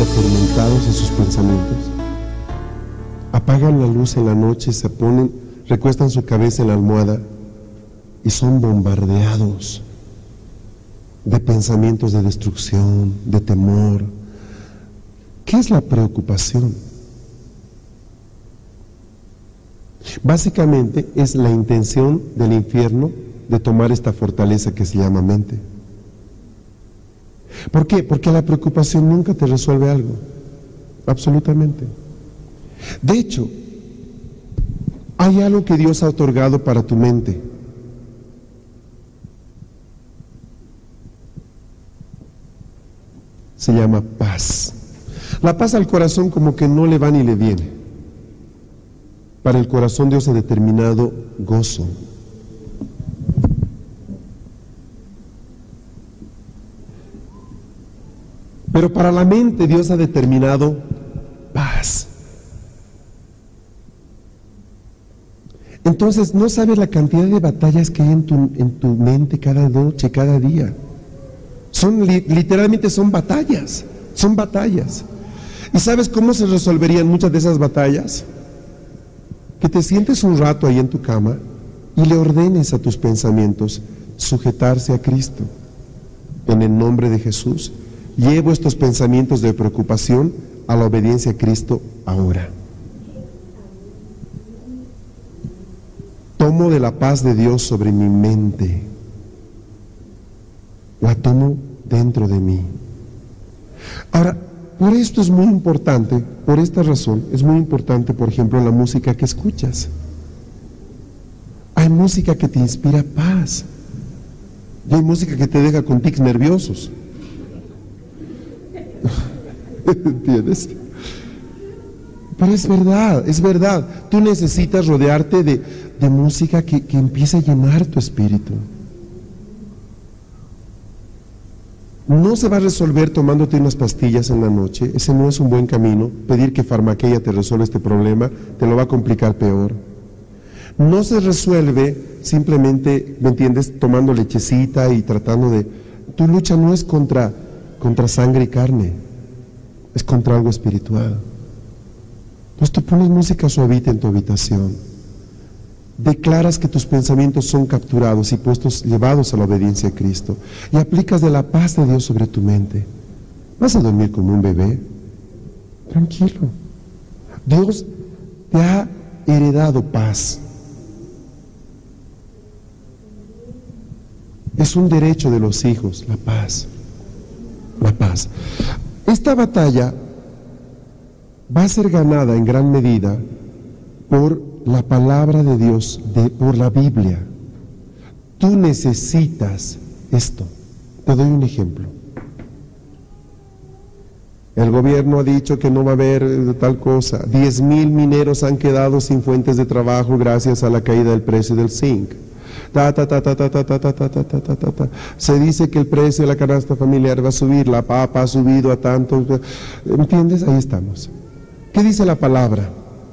atormentados en sus pensamientos? Apagan la luz en la noche, se ponen, recuestan su cabeza en la almohada y son bombardeados de pensamientos de destrucción, de temor. ¿Qué es la preocupación? Básicamente es la intención del infierno de tomar esta fortaleza que se llama mente. ¿Por qué? Porque la preocupación nunca te resuelve algo, absolutamente. De hecho, hay algo que Dios ha otorgado para tu mente. Se llama paz. La paz al corazón como que no le va ni le viene. Para el corazón Dios ha determinado gozo. Pero para la mente Dios ha determinado paz. Entonces no sabes la cantidad de batallas que hay en tu mente cada noche, cada día. Literalmente son batallas. ¿Y sabes cómo se resolverían muchas de esas batallas? Que te sientes un rato ahí en tu cama y le ordenes a tus pensamientos sujetarse a Cristo. En el nombre de Jesús, llevo estos pensamientos de preocupación a la obediencia a Cristo ahora. Tomo de la paz de Dios sobre mi mente. La tomo dentro de mí. Ahora, por esto es muy importante, por esta razón, es muy importante, por ejemplo, la música que escuchas. Hay música que te inspira paz. Y hay música que te deja con tics nerviosos. ¿Entiendes? Pero es verdad. Tú necesitas rodearte de música que empiece a llenar tu espíritu. No se va a resolver tomándote unas pastillas en la noche. Ese no es un buen camino. Pedir que Farmaqueia te resuelva este problema te lo va a complicar peor. No se resuelve simplemente, ¿me entiendes?, tomando lechecita y tratando de... Tu lucha no es contra sangre y carne, es contra algo espiritual. Entonces tú pones música suavita en tu habitación. Declaras que tus pensamientos son capturados y llevados a la obediencia a Cristo. Y aplicas de la paz de Dios sobre tu mente. Vas a dormir como un bebé. Tranquilo. Dios te ha heredado paz. Es un derecho de los hijos, la paz. La paz. Esta batalla va a ser ganada en gran medida por la palabra de Dios, por la Biblia. Tú necesitas esto. Te doy un ejemplo. El gobierno ha dicho que no va a haber tal cosa. 10,000 mineros han quedado sin fuentes de trabajo gracias a la caída del precio del zinc. Se dice que el precio de la canasta familiar va a subir, la papa ha subido a tanto. ¿Entiendes? Ahí estamos. ¿Qué dice la palabra?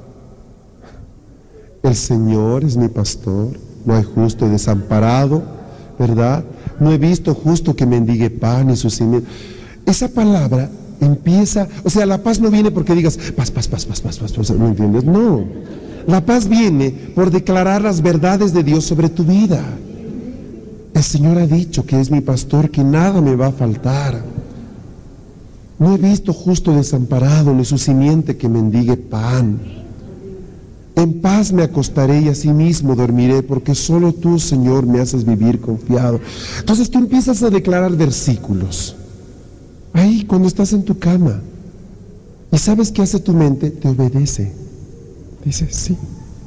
El Señor es mi pastor, no hay justo y desamparado, ¿verdad? No he visto justo que mendigue pan y su simiente. Esa palabra empieza, o sea, la paz no viene porque digas paz, ¿me entiendes? No, la paz viene por declarar las verdades de Dios sobre tu vida. El Señor ha dicho que es mi pastor, que nada me va a faltar. No he visto justo desamparado, ni su simiente que mendigue pan. En paz me acostaré y asimismo dormiré, porque solo tú, Señor, me haces vivir confiado. Entonces tú empiezas a declarar versículos ahí cuando estás en tu cama. ¿Y sabes qué hace tu mente? Te obedece. Dice, sí.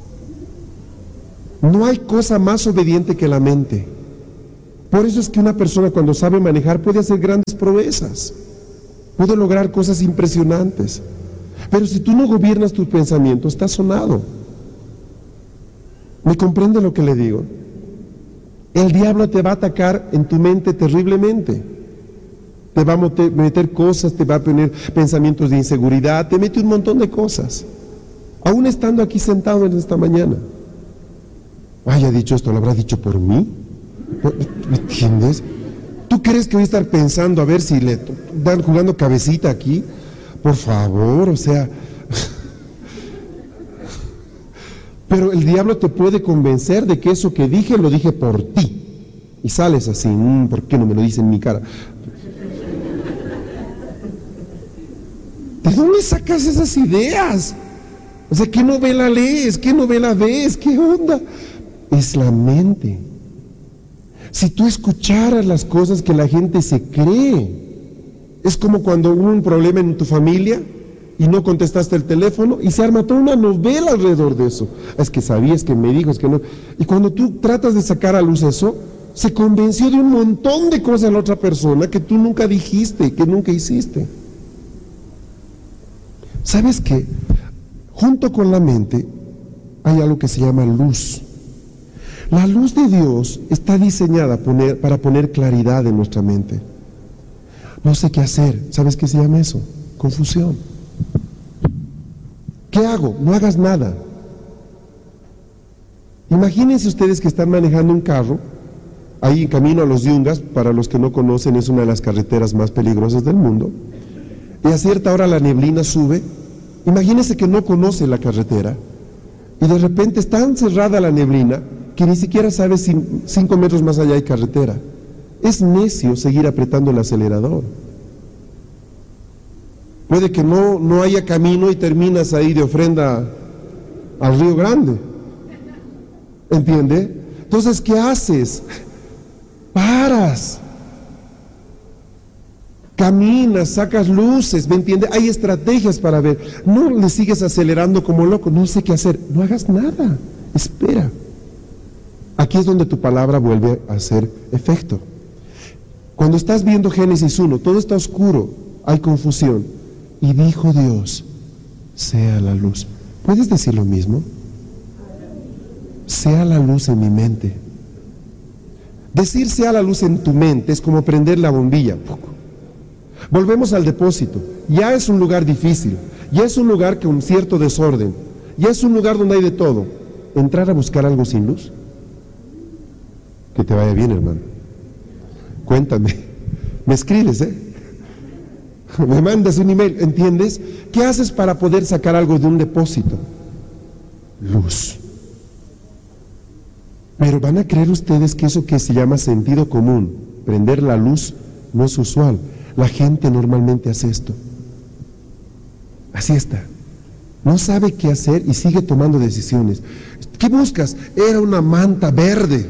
No hay cosa más obediente que la mente. Por eso es que una persona cuando sabe manejar puede hacer grandes proezas, puede lograr cosas impresionantes. Pero si tú no gobiernas tus pensamientos, estás sonado. ¿Me comprende lo que le digo? El diablo te va a atacar en tu mente terriblemente. Te va a meter cosas, te va a poner pensamientos de inseguridad, te mete un montón de cosas. Aún estando aquí sentado en esta mañana. Ay, ha dicho esto, ¿lo habrá dicho por mí? ¿Me entiendes? ¿Tú crees que voy a estar pensando a ver si le están jugando cabecita aquí? por favor, o sea. Pero el diablo te puede convencer de que eso que dije lo dije por ti. Y sales así, ¿por qué no me lo dice en mi cara? ¿De dónde sacas esas ideas? O sea, ¿qué novela lees? ¿Qué novela ves? ¿Qué onda? Es la mente. Si tú escucharas las cosas que la gente se cree, es como cuando hubo un problema en tu familia y no contestaste el teléfono y se arma toda una novela alrededor de eso. Es que sabías, que me dijo, es que no. Y cuando tú tratas de sacar a luz eso, se convenció de un montón de cosas la otra persona que tú nunca dijiste, que nunca hiciste. ¿Sabes qué? Junto con la mente hay algo que se llama luz. La luz de Dios está diseñada para poner claridad en nuestra mente. No sé qué hacer. ¿Sabes qué se llama eso? Confusión. ¿Qué hago? No hagas nada. Imagínense ustedes que están manejando un carro, ahí en camino a los Yungas, para los que no conocen, es una de las carreteras más peligrosas del mundo, y a cierta hora la neblina sube. Imagínense que no conoce la carretera, y de repente es tan cerrada la neblina, que ni siquiera sabe si 5 metros más allá hay carretera. Es necio seguir apretando el acelerador. Puede que no haya camino y terminas ahí de ofrenda al Río Grande. ¿Entiende? Entonces, ¿qué haces? Paras. Caminas, sacas luces, ¿me entiende? Hay estrategias para ver. No le sigues acelerando como loco, no sé qué hacer. No hagas nada. Espera. Aquí es donde tu palabra vuelve a hacer efecto. Cuando estás viendo Génesis 1, todo está oscuro, hay confusión. Y dijo Dios, sea la luz. ¿Puedes decir lo mismo? Sea la luz en mi mente. Decir sea la luz en tu mente es como prender la bombilla. Volvemos al depósito. Ya es un lugar difícil, ya es un lugar con cierto desorden, ya es un lugar donde hay de todo. ¿Entrar a buscar algo sin luz? Que te vaya bien, hermano. Cuéntame. Me escribes, me mandas un email, ¿entiendes? ¿Qué haces para poder sacar algo de un depósito? Luz. Pero van a creer ustedes que eso que se llama sentido común, prender la luz, no es usual. La gente normalmente hace esto. Así está. No sabe qué hacer y sigue tomando decisiones. ¿Qué buscas? Era una manta verde.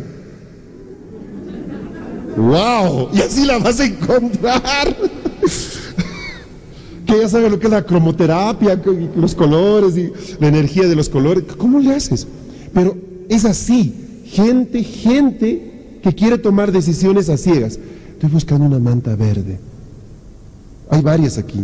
¡Wow! Y así la vas a encontrar. Que ya sabe lo que es la cromoterapia, los colores y la energía de los colores. ¿Cómo le haces? Pero es así. Gente que quiere tomar decisiones a ciegas. Estoy buscando una manta verde. Hay varias aquí.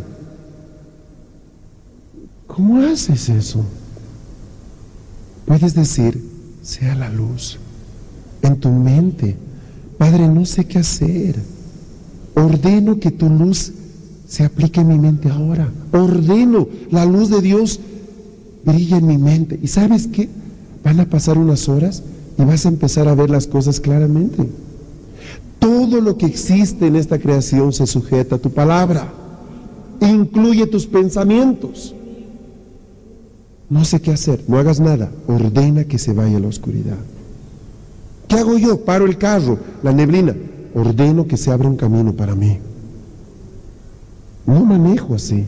¿Cómo haces eso? Puedes decir, sea la luz en tu mente. Padre, no sé qué hacer. Ordeno que tu luz se aplique en mi mente ahora. Ordeno, la luz de Dios brilla en mi mente. ¿Y sabes qué? Van a pasar unas horas y vas a empezar a ver las cosas claramente. Todo lo que existe en esta creación se sujeta a tu palabra. Incluye tus pensamientos. No sé qué hacer, no hagas nada. Ordena que se vaya la oscuridad. ¿Qué hago yo? Paro el carro, la neblina. Ordeno que se abra un camino para mí. No manejo así.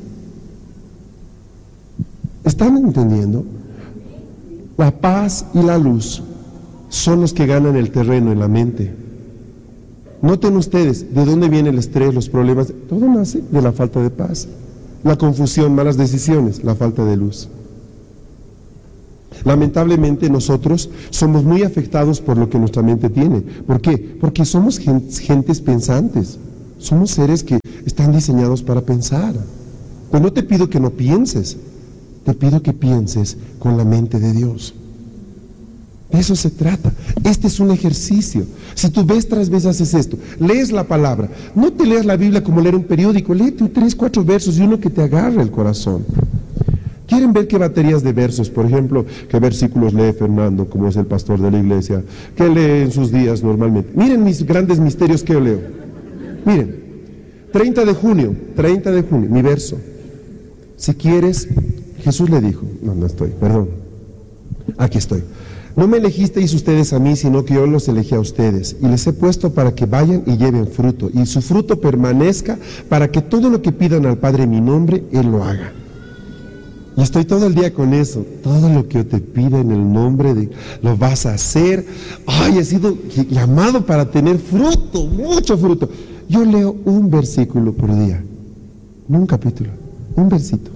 ¿Están entendiendo? La paz y la luz son los que ganan el terreno en la mente. Noten ustedes, ¿de dónde viene el estrés, los problemas? Todo nace de la falta de paz. La confusión, malas decisiones, la falta de luz. Lamentablemente nosotros somos muy afectados por lo que nuestra mente tiene. ¿Por qué? Porque somos gentes pensantes. Somos seres que están diseñados para pensar. Pues no te pido que no pienses, te pido que pienses con la mente de Dios. De eso se trata. Este es un ejercicio. Si tú vez tras vez haces esto, lees la palabra, no te leas la Biblia como leer un periódico, léete 3, 4 versos y uno que te agarre el corazón. ¿Quieren ver qué baterías de versos? Por ejemplo, qué versículos lee Fernando, como es el pastor de la iglesia, qué lee en sus días normalmente. Miren mis grandes misterios que yo leo. Miren, 30 de junio, mi verso. Si quieres, Jesús le dijo, no estoy, perdón, aquí estoy. No me elegisteis ustedes a mí, sino que yo los elegí a ustedes, y les he puesto para que vayan y lleven fruto, y su fruto permanezca, para que todo lo que pidan al Padre en mi nombre, Él lo haga. Y estoy todo el día con eso. Todo lo que yo te pida en el nombre de, lo vas a hacer. Ay, he sido llamado para tener fruto, mucho fruto. Yo leo un versículo por día, no un capítulo, un versito.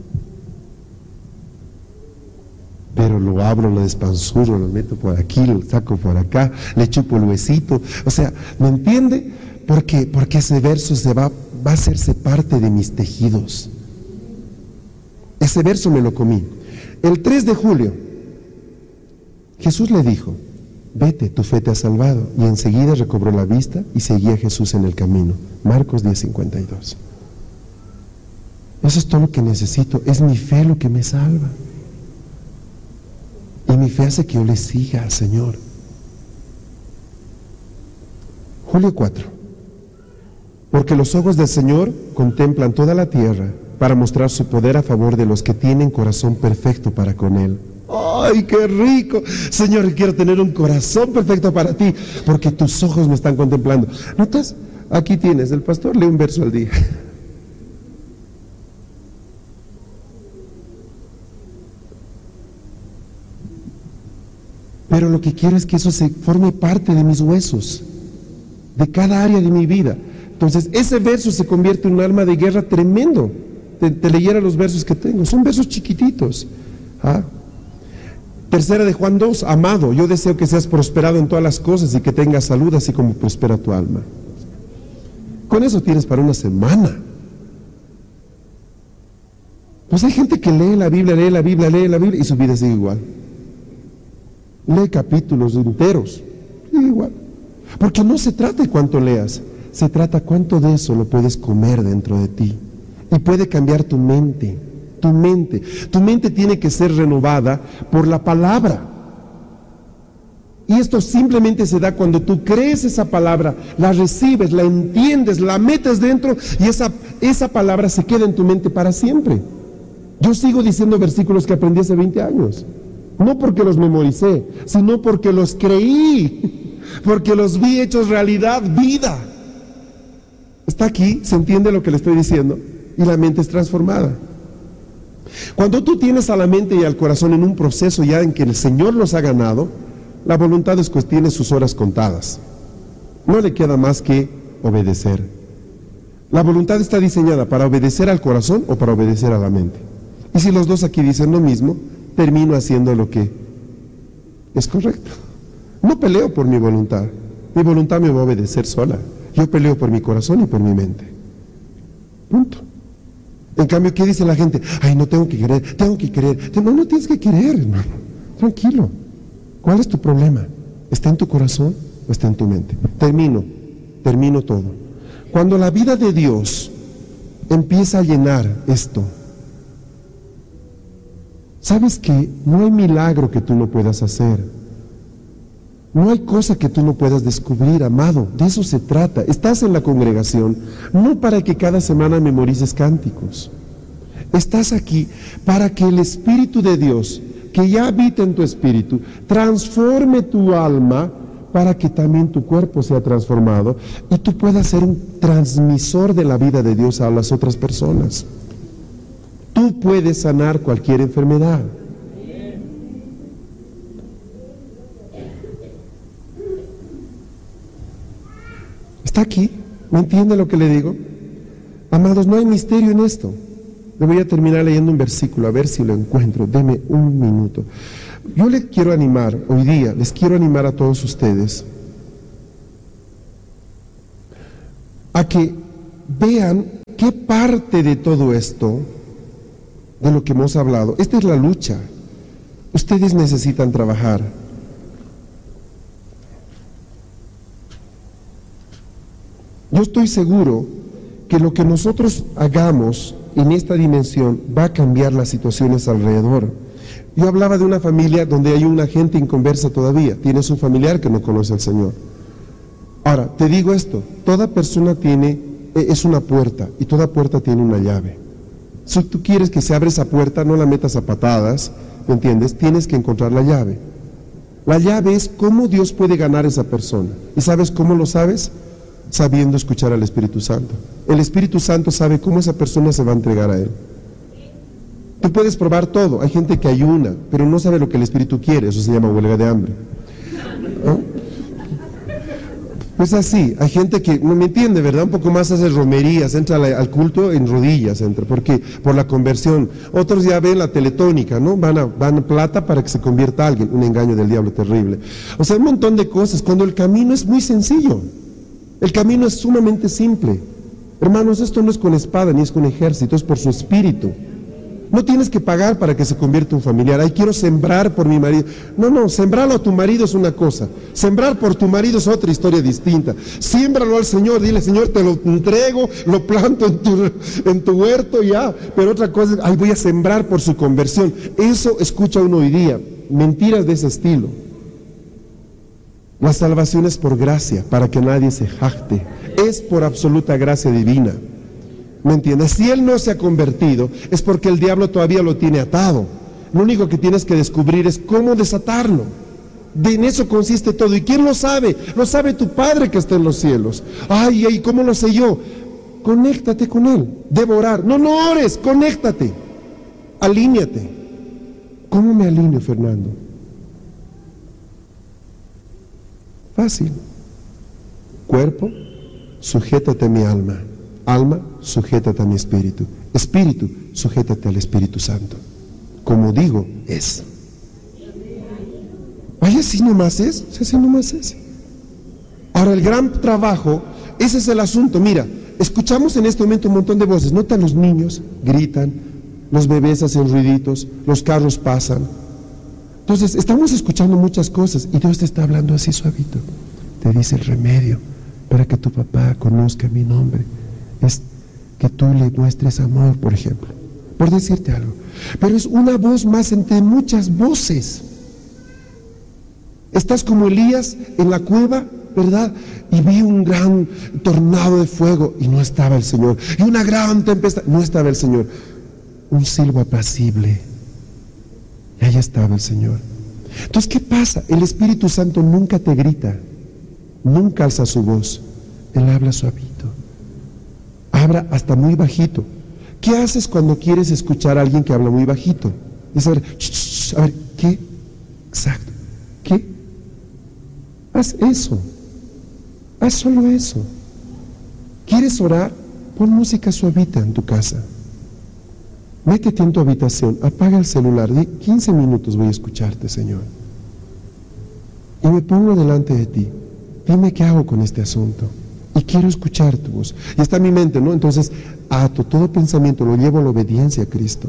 Pero lo abro, lo despanzuro, lo meto por aquí, lo saco por acá, le chupo el huesito. O sea, ¿me entiende? Porque ese verso va a hacerse parte de mis tejidos. Ese verso me lo comí. El 3 de julio, Jesús le dijo, vete, tu fe te ha salvado. Y enseguida recobró la vista y seguía a Jesús en el camino. Marcos 10:52. Eso es todo lo que necesito. Es mi fe lo que me salva. Y mi fe hace que yo le siga al Señor. Julio 4. Porque los ojos del Señor contemplan toda la tierra para mostrar su poder a favor de los que tienen corazón perfecto para con Él. ¡Ay, qué rico! Señor, quiero tener un corazón perfecto para ti, porque tus ojos me están contemplando. ¿Notas? Aquí tienes, el pastor lee un verso al día. Pero lo que quiero es que eso se forme parte de mis huesos, de cada área de mi vida. Entonces, ese verso se convierte en un arma de guerra tremendo. Te leyera los versos que tengo, son versos chiquititos. Tercera de Juan 2, amado, yo deseo que seas prosperado en todas las cosas y que tengas salud, así como prospera tu alma. Con eso tienes para una semana. Pues hay gente que lee la Biblia y su vida sigue igual. Lee capítulos enteros, sigue igual. Porque no se trata de cuánto leas, se trata cuánto de eso lo puedes comer dentro de ti. Y puede cambiar tu mente, tu mente. Tu mente tiene que ser renovada por la palabra. Y esto simplemente se da cuando tú crees esa palabra, la recibes, la entiendes, la metes dentro y esa palabra se queda en tu mente para siempre. Yo sigo diciendo versículos que aprendí hace 20 años. No porque los memoricé, sino porque los creí, porque los vi hechos realidad, vida. Está aquí, se entiende lo que le estoy diciendo. Y la mente es transformada. Cuando tú tienes a la mente y al corazón en un proceso ya en que el Señor los ha ganado, la voluntad después tiene sus horas contadas. No le queda más que obedecer. La voluntad está diseñada para obedecer al corazón o para obedecer a la mente. Y si los dos aquí dicen lo mismo, termino haciendo lo que es correcto. No peleo por mi voluntad me va a obedecer sola. Yo peleo por mi corazón y por mi mente. Punto. En cambio, ¿qué dice la gente? Ay, no tengo que querer, tengo que querer. No tienes que querer, hermano. Tranquilo. ¿Cuál es tu problema? ¿Está en tu corazón o está en tu mente? Termino todo. Cuando la vida de Dios empieza a llenar esto, ¿sabes que no hay milagro que tú no puedas hacer? No hay cosa que tú no puedas descubrir, amado. De eso se trata. Estás en la congregación no para que cada semana memorices cánticos. Estás aquí para que el Espíritu de Dios, que ya habita en tu espíritu, transforme tu alma para que también tu cuerpo sea transformado y tú puedas ser un transmisor de la vida de Dios a las otras personas. Tú puedes sanar cualquier enfermedad. Está aquí, ¿me entiende lo que le digo? Amados, no hay misterio en esto. Le voy a terminar leyendo un versículo, a ver si lo encuentro. Deme un minuto. Yo les quiero animar, hoy día, les quiero animar a todos ustedes a que vean qué parte de todo esto, de lo que hemos hablado, esta es la lucha. Ustedes necesitan trabajar. Yo estoy seguro que lo que nosotros hagamos en esta dimensión va a cambiar las situaciones alrededor. Yo hablaba de una familia donde hay una gente inconversa todavía, tienes un familiar que no conoce al Señor. Ahora, te digo esto, toda persona es una puerta y toda puerta tiene una llave. Si tú quieres que se abra esa puerta, no la metas a patadas, ¿me entiendes? Tienes que encontrar la llave. La llave es cómo Dios puede ganar a esa persona. ¿Y sabes cómo lo sabes? Sabiendo escuchar al Espíritu Santo. El Espíritu Santo sabe cómo esa persona se va a entregar a Él. Tú puedes probar todo. Hay gente que ayuna, pero no sabe lo que el Espíritu quiere. Eso se llama huelga de hambre, ¿no? Pues así, hay gente que no me entiende, ¿verdad? Un poco más hace romerías, entra al culto en rodillas, entra, porque por la conversión. Otros ya ven la teletónica, ¿no? Van a plata para que se convierta alguien, un engaño del diablo terrible. O sea, un montón de cosas, cuando el camino es muy sencillo. El camino es sumamente simple. Hermanos, esto no es con espada ni es con ejército, es por su espíritu. No tienes que pagar para que se convierta un familiar. Ay, quiero sembrar por mi marido. No, sembrarlo a tu marido es una cosa. Sembrar por tu marido es otra historia distinta. Siémbralo al Señor, dile, Señor, te lo entrego, lo planto en tu huerto ya. Pero otra cosa es, ay, voy a sembrar por su conversión. Eso escucha uno hoy día. Mentiras de ese estilo. La salvación es por gracia, para que nadie se jacte. Es por absoluta gracia divina. ¿Me entiendes? Si él no se ha convertido, es porque el diablo todavía lo tiene atado. Lo único que tienes que descubrir es cómo desatarlo. En eso consiste todo. ¿Y quién lo sabe? Lo sabe tu Padre que está en los cielos. Ay, ¿cómo lo sé yo? Conéctate con Él. Debo orar. No ores, conéctate. Alíñate. ¿Cómo me alineo, Fernando? Fácil. Cuerpo, sujétate a mi alma. Alma, sujétate a mi espíritu. Espíritu, sujétate al Espíritu Santo. Como digo, es. Ay, así nomás es, así nomás es. Ahora, el gran trabajo, ese es el asunto. Mira, escuchamos en este momento un montón de voces. Nota, los niños gritan, los bebés hacen ruiditos, los carros pasan. Entonces, estamos escuchando muchas cosas y Dios te está hablando así suavito. Te dice el remedio para que tu papá conozca mi nombre. Es que tú le muestres amor, por ejemplo, por decirte algo. Pero es una voz más entre muchas voces. Estás como Elías en la cueva, ¿verdad? Y vi un gran tornado de fuego y no estaba el Señor. Y una gran tempestad, no estaba el Señor. Un silbo apacible y ahí estaba el Señor. Entonces, ¿qué pasa? El Espíritu Santo nunca te grita, nunca alza su voz. Él habla suavito. Habla hasta muy bajito. ¿Qué haces cuando quieres escuchar a alguien que habla muy bajito? Dice, a ver, ¿qué? Exacto. ¿Qué? Haz eso. Haz solo eso. ¿Quieres orar? Pon música suavita en tu casa. Métete en tu habitación, apaga el celular, di 15 minutos voy a escucharte, Señor. Y me pongo delante de ti. Dime qué hago con este asunto. Y quiero escuchar tu voz. Y está en mi mente, ¿no? Entonces, ato todo pensamiento, lo llevo a la obediencia a Cristo.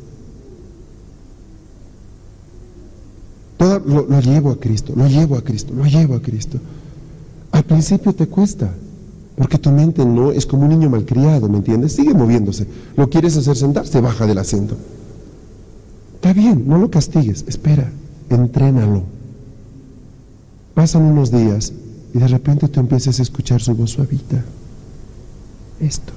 Lo llevo a Cristo, lo llevo a Cristo, lo llevo a Cristo. Al principio te cuesta, porque tu mente no es como un niño malcriado, ¿me entiendes? Sigue moviéndose. Lo quieres hacer sentar, se baja del asiento. Está bien, no lo castigues, espera, entrénalo. Pasan unos días y de repente tú empiezas a escuchar su voz suavita. Esto.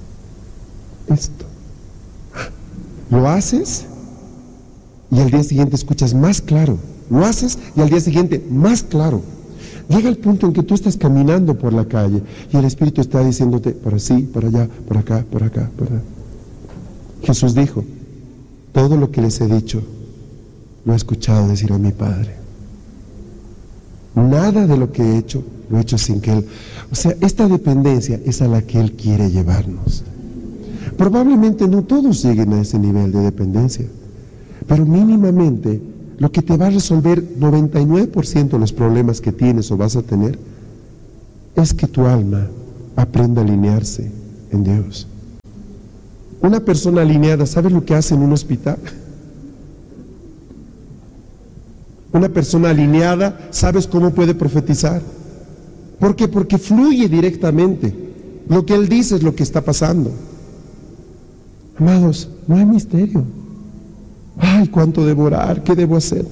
Lo haces y al día siguiente escuchas más claro. Lo haces y al día siguiente más claro. Llega el punto en que tú estás caminando por la calle y el Espíritu está diciéndote por así, por allá, por acá, por acá, por allá. Jesús dijo, todo lo que les he dicho lo he escuchado decir a mi Padre. Nada de lo que he hecho, lo he hecho sin que Él... O sea, esta dependencia es a la que Él quiere llevarnos. Probablemente no todos lleguen a ese nivel de dependencia, pero mínimamente lo que te va a resolver 99% de los problemas que tienes o vas a tener es que tu alma aprenda a alinearse en Dios. Una persona alineada, ¿sabes lo que hace en un hospital? Una persona alineada, ¿sabes cómo puede profetizar? ¿Por qué? Porque fluye directamente. Lo que él dice es lo que está pasando. Amados, no hay misterio. Ay, ¿cuánto debo orar? ¿Qué debo hacer?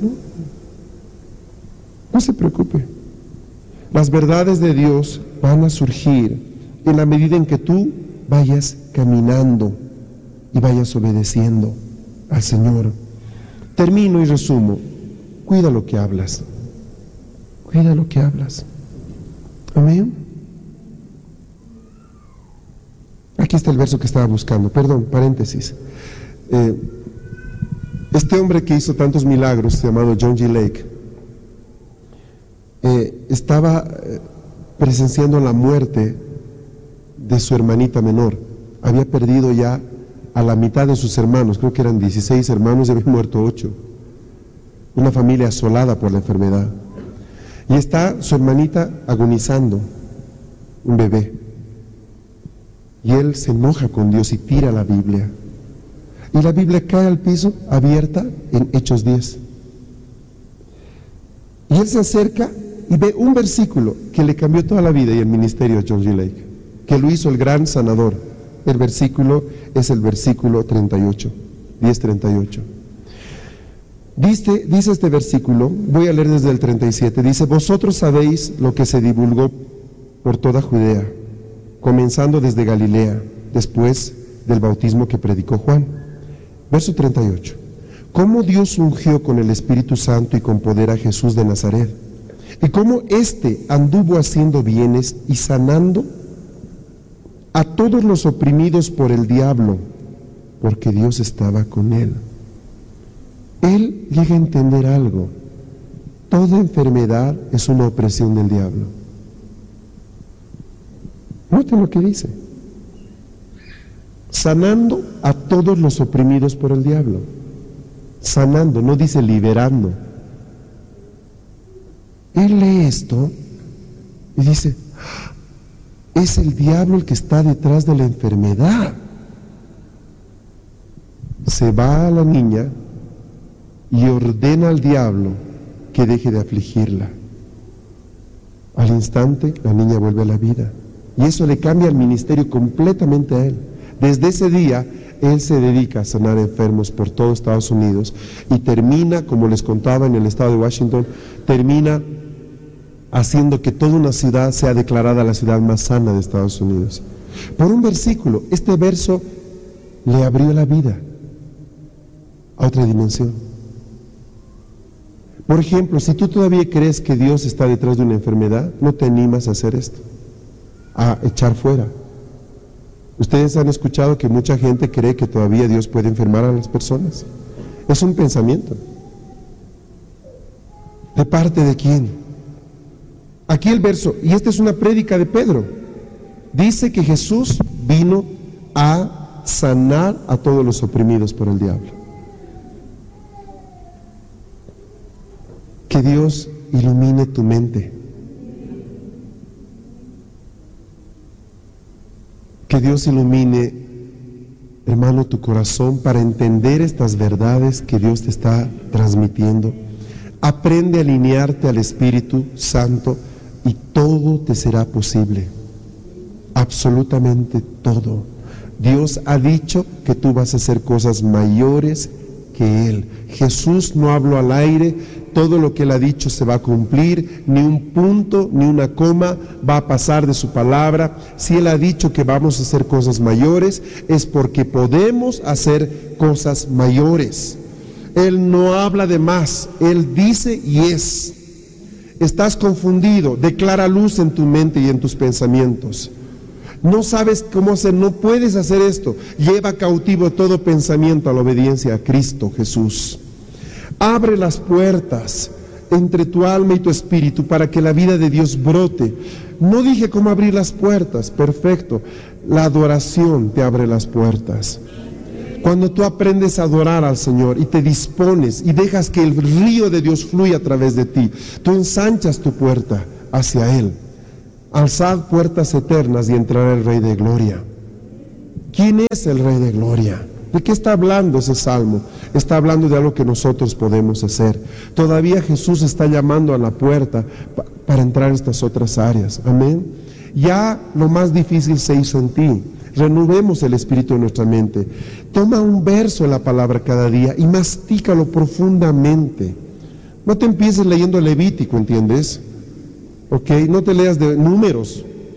No se preocupe. Las verdades de Dios van a surgir en la medida en que tú vayas caminando y vayas obedeciendo al Señor. Termino y resumo. Cuida lo que hablas. Cuida lo que hablas. Amén. Aquí está el verso que estaba buscando. Perdón, paréntesis. Este hombre que hizo tantos milagros, llamado John G. Lake, estaba presenciando la muerte de su hermanita menor. Había perdido ya a la mitad de sus hermanos, creo que eran 16 hermanos y habían muerto 8. Una familia asolada por la enfermedad. Y está su hermanita agonizando, un bebé. Y él se enoja con Dios y tira la Biblia. Y la Biblia cae al piso, abierta en Hechos 10. Y él se acerca y ve un versículo que le cambió toda la vida y el ministerio a John G. Lake, que lo hizo el gran sanador. El versículo es el versículo 38, 10:38. Dice este versículo, voy a leer desde el 37, dice: vosotros sabéis lo que se divulgó por toda Judea, comenzando desde Galilea, después del bautismo que predicó Juan. Verso 38. Cómo Dios ungió con el Espíritu Santo y con poder a Jesús de Nazaret, y cómo éste anduvo haciendo bienes y sanando a todos los oprimidos por el diablo, porque Dios estaba con él. Él llega a entender algo: toda enfermedad es una opresión del diablo. Noten lo que dice: sanando a todos los oprimidos por el diablo. Sanando, no dice liberando. Él lee esto y dice: es el diablo el que está detrás de la enfermedad. Se va a la niña y ordena al diablo que deje de afligirla. Al instante, la niña vuelve a la vida. Y eso le cambia el ministerio completamente a él. Desde ese día, él se dedica a sanar enfermos por todo Estados Unidos y termina, como les contaba, en el estado de Washington, termina haciendo que toda una ciudad sea declarada la ciudad más sana de Estados Unidos. Por un versículo. Este verso le abrió la vida a otra dimensión. Por ejemplo, si tú todavía crees que Dios está detrás de una enfermedad, no te animas a hacer esto, a echar fuera. Ustedes han escuchado que mucha gente cree que todavía Dios puede enfermar a las personas. Es un pensamiento. ¿De parte de quién? Aquí el verso, y esta es una prédica de Pedro, dice que Jesús vino a sanar a todos los oprimidos por el diablo. Que Dios ilumine tu mente. Que Dios ilumine, hermano, tu corazón para entender estas verdades que Dios te está transmitiendo. Aprende a alinearte al Espíritu Santo y todo te será posible. Absolutamente todo. Dios ha dicho que tú vas a hacer cosas mayores que Él. Jesús no habló al aire, todo lo que Él ha dicho se va a cumplir, ni un punto, ni una coma va a pasar de su palabra. Si Él ha dicho que vamos a hacer cosas mayores, es porque podemos hacer cosas mayores. Él no habla de más, Él dice y es. Estás confundido, declara luz en tu mente y en tus pensamientos. No sabes cómo hacer, no puedes hacer esto. Lleva cautivo todo pensamiento a la obediencia a Cristo Jesús. Abre las puertas entre tu alma y tu espíritu para que la vida de Dios brote. No dije cómo abrir las puertas, perfecto. La adoración te abre las puertas. Cuando tú aprendes a adorar al Señor y te dispones y dejas que el río de Dios fluya a través de ti, tú ensanchas tu puerta hacia Él. Alzad puertas eternas y entrará el Rey de Gloria. ¿Quién es el Rey de Gloria? ¿De qué está hablando ese salmo? Está hablando de algo que nosotros podemos hacer. Todavía Jesús está llamando a la puerta para entrar en estas otras áreas. Amén. Ya lo más difícil se hizo en ti. Renovemos el espíritu de nuestra mente. Toma un verso de la palabra cada día y mastícalo profundamente. No te empieces leyendo Levítico, ¿entiendes? Ok, no te leas de Números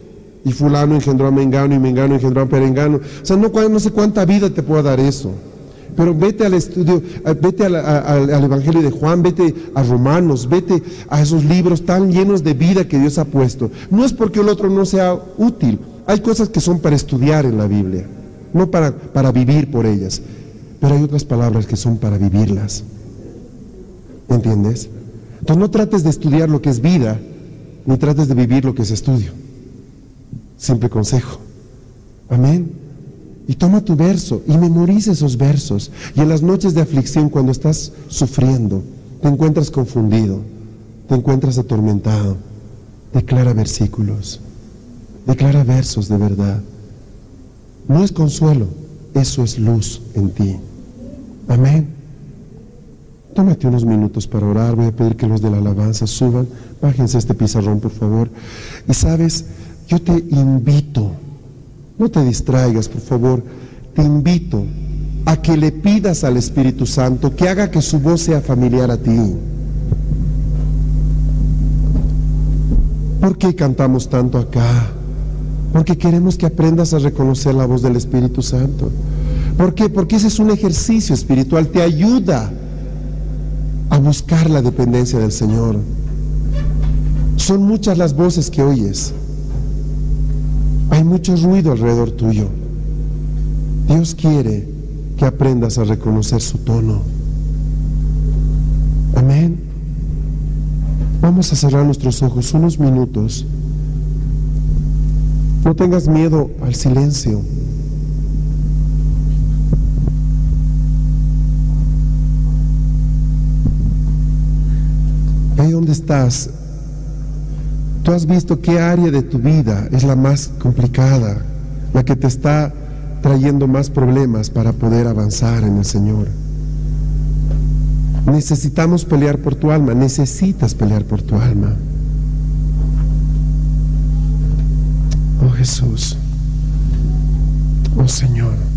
y fulano engendró a mengano y mengano engendró a perengano. O sea, no sé cuánta vida te pueda dar eso. Pero vete al estudio, vete al Evangelio de Juan, vete a Romanos, vete a esos libros tan llenos de vida que Dios ha puesto. No es porque el otro no sea útil. Hay cosas que son para estudiar en la Biblia, no para vivir por ellas. Pero hay otras palabras que son para vivirlas. ¿Entiendes? Entonces no trates de estudiar lo que es vida, ni trates de vivir lo que es estudio. Simple consejo. Amén. Y toma tu verso y memoriza esos versos. Y en las noches de aflicción, cuando estás sufriendo, te encuentras confundido, te encuentras atormentado, declara versículos, declara versos de verdad. No es consuelo, eso es luz en ti. Amén. Tómate unos minutos para orar. Voy a pedir que los de la alabanza suban. Bájense este pizarrón, por favor. Y sabes, yo te invito, no te distraigas, por favor, te invito a que le pidas al Espíritu Santo que haga que su voz sea familiar a ti. ¿Por qué cantamos tanto acá? Porque queremos que aprendas a reconocer la voz del Espíritu Santo. ¿Por qué? Porque ese es un ejercicio espiritual, te ayuda a buscar la dependencia del Señor. Son muchas las voces que oyes. Hay mucho ruido alrededor tuyo. Dios quiere que aprendas a reconocer su tono. Amén. Vamos a cerrar nuestros ojos unos minutos. No tengas miedo al silencio. Ahí donde estás, tú has visto qué área de tu vida es la más complicada, la que te está trayendo más problemas para poder avanzar en el Señor. Necesitamos pelear por tu alma, necesitas pelear por tu alma. Oh Jesús, oh Señor.